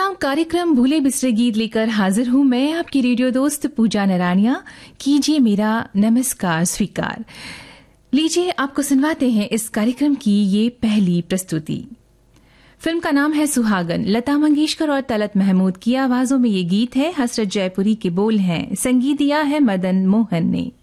नाम कार्यक्रम भूले बिसरे गीत लेकर हाजिर हूं मैं, आपकी रेडियो दोस्त पूजा नरानिया। कीजिए मेरा नमस्कार स्वीकार। लीजिए आपको सुनवाते हैं इस कार्यक्रम की ये पहली प्रस्तुति। फिल्म का नाम है सुहागन। लता मंगेशकर और तलत महमूद की आवाजों में ये गीत है। हसरत जयपुरी के बोल हैं, संगीत दिया है मदन मोहन ने।